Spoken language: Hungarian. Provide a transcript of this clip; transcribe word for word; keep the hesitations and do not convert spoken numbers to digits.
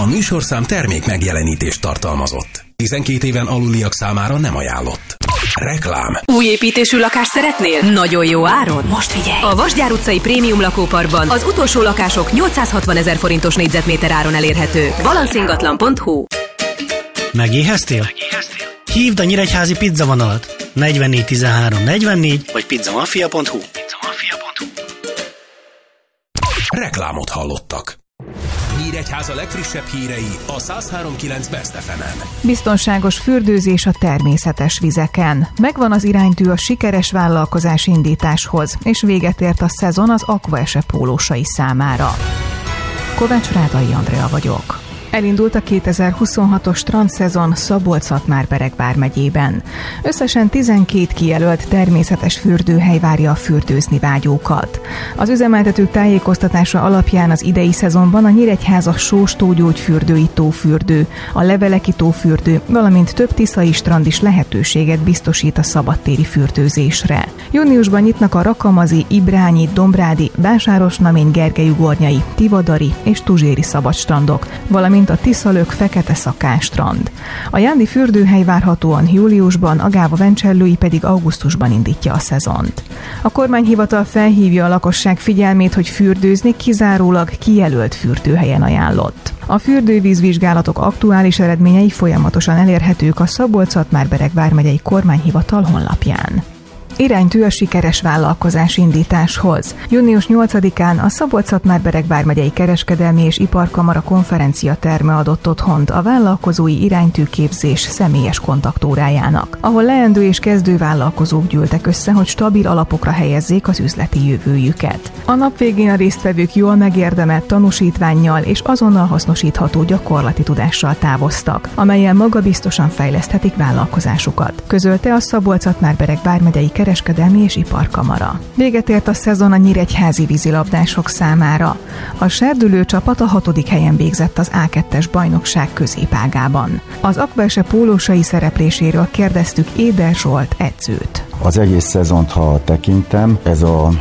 A műsorszám termék megjelenítést tartalmazott. tizenkét éven aluliak számára nem ajánlott. Reklám. Új építésű lakást szeretnél? Nagyon jó áron? Most figyelj! A Vasgyár utcai prémium lakóparkban az utolsó lakások nyolcszázhatvan ezer forintos négyzetméter áron elérhetők. balancingatlan pont hu. Megéheztél? Hívd a nyíregyházi pizzavonalat negyvennégy tizenhárom negyvennégy vagy pizzamafia pont hu. Reklámot hallottak. Nyíregyháza legfrissebb hírei a száz három pont kilenc Best ef emen. Biztonságos fürdőzés a természetes vizeken. Megvan az iránytű a sikeres vállalkozás indításhoz, és véget ért a szezon az Aquaese pólósai számára. Kovács Rádai Andrea vagyok. Elindult a kétezer-huszonhatos strandszezon Szabolcs-Szatmár-Bereg vármegyében. Összesen tizenkét kijelölt természetes fürdőhely várja a fürdőzni vágyókat. Az üzemeltetők tájékoztatása alapján az idei szezonban a Nyíregyháza Sós tógyógyfürdői tófürdő, a Leveleki tófürdő, valamint több tiszai strand is lehetőséget biztosít a szabadtéri fürdőzésre. Júniusban nyitnak a Rakamazi, Ibrányi, Dombrádi, Vásárosnamény, Gergelyugornyai, Tivadari és Tuzséri szabadstrandok, valamint a Tiszalök, Fekete-Szakán strand. A Jándi fürdőhely várhatóan júliusban, a Gáva-Vencsellői pedig augusztusban indítja a szezont. A kormányhivatal felhívja a lakosság figyelmét, hogy fürdőzni kizárólag kijelölt fürdőhelyen ajánlott. A fürdővízvizsgálatok aktuális eredményei folyamatosan elérhetők a Szabolcs-Szatmár-Bereg vármegyei kormányhivatal honlapján. Iránytű a sikeres vállalkozás indításhoz. június nyolcadikán a Szabolcs-Szatmár-Bereg vármegyei kereskedelmi és iparkamara konferencia terme adott otthont a vállalkozói iránytűképzés személyes kontaktórájának, ahol leendő és kezdő vállalkozók gyűltek össze, hogy stabil alapokra helyezzék az üzleti jövőjüket. A nap végén a résztvevők jól megérdemelt tanúsítvánnyal és azonnal hasznosítható gyakorlati tudással távoztak, amellyel magabiztosan fejleszthetik vállalkozásukat, közölte a Szabolcs-Szatmár-Bereg vármegyei kereskedelmi és iparkamara. Véget ért a szezon a nyíregyházi vízilabdások számára. A serdülő csapat a hatodik helyen végzett az á kettes bajnokság középágában. Az Aquaese pólósai szerepléséről kérdeztük Éder Zsolt edzőt. Az egész szezont, ha tekintem, ez a